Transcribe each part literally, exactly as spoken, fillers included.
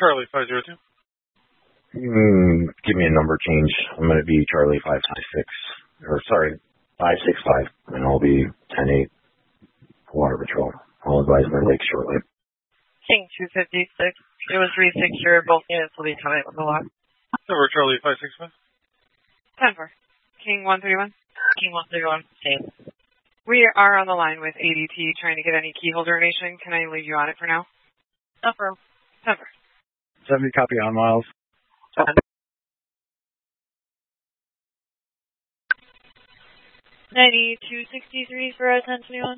Charlie five zero two. Mm, give me a number change. I'm going to be Charlie five six six, or sorry, five six five, and I'll be ten eight Water Patrol. I'll advise my lake shortly. King two fifty-six. It was three six zero. Both units will be coming on the lock. Over Charlie five six five. ten four. King one three one. King one three one. Same. We are on the line with A D T trying to get any keyhole donation. Can I leave you on it for now? Number. Number. seventy copy on Miles. ninety-two sixty-three for a ten twenty-one.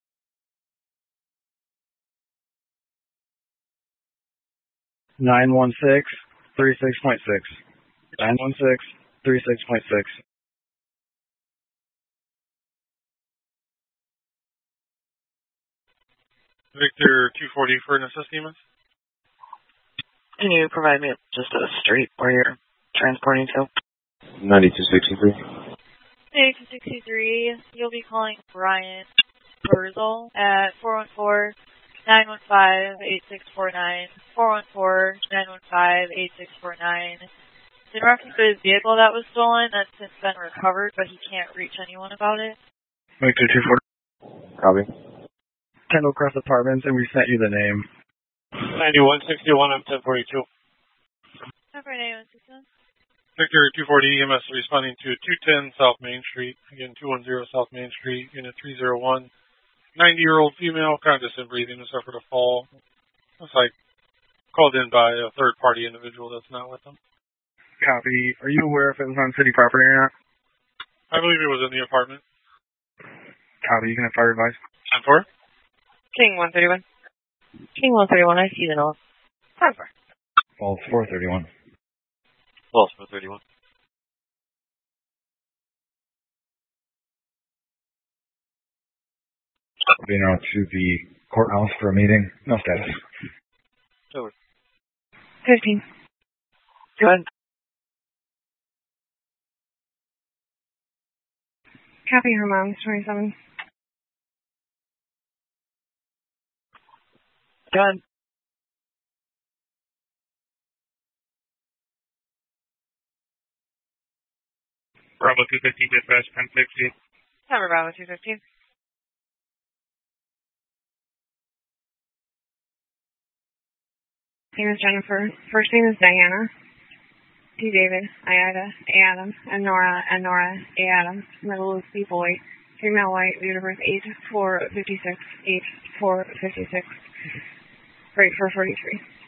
nine one six, three six point six. nine one six, three six point six. Victor two forty for necessity. Can you provide me just a street where you're transporting to? ninety-two sixty-three. ninety-two sixty-three. You'll be calling Brian Burzel at four one four, nine one five, eight six four nine. four one four, nine one five, eight six four nine. In reference to his vehicle that was stolen, that's since been recovered, but he can't reach anyone about it. Victor two forty. Copy. Kendall Cross Apartments, and we sent you the name. ninety-one sixty-one, I'm ten forty-two. Number ninety-one sixty-one. Victor two forty E M S responding to two ten South Main Street. Again, two ten South Main Street, unit three oh one. ninety-year-old female, conscious and breathing, who suffered a fall. Looks like called in by a third-party individual that's not with them. Copy. Are you aware if it was on city property or not? I believe it was in the apartment. Copy. You can have fire advice. ten four. King one thirty-one. King one thirty-one, I see the note. ten four. Falls four thirty-one. Falls four thirty-one. Being out to the courthouse for a meeting. No status. Over. fifteen. Go ahead. Copy her mom's twenty-seven. Go ahead. Bravo two fifteen, dispatch ten sixty. Number Bravo two fifteen. Name is Jennifer. First name is Diana. D. David. I. Ida. A. Adam. And Nora. And Nora. A. Adam. Middle is B. Boy. Female white. Date of birth eight four fifty-six. eight four fifty-six. Rate for forty-three.